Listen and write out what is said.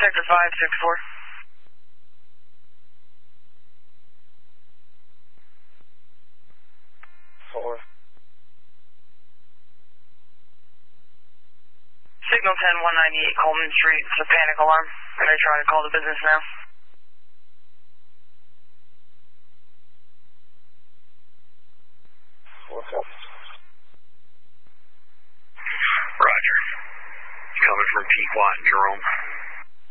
Sector 564. Signal 10, 198 Coleman Street. It's a panic alarm. Can I try to call the business now? Roger. Coming from Pequot, Jerome.